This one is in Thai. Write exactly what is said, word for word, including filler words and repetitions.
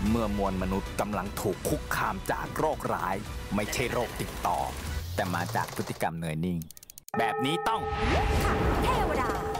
เมื่อมวลมนุษย์กำลังถูกคุกคามจากโรคร้ายไม่ใช่โรคติดต่อแต่มาจากพฤติกรรมเนยนิ่งแบบนี้ต้องค่ะเทวดา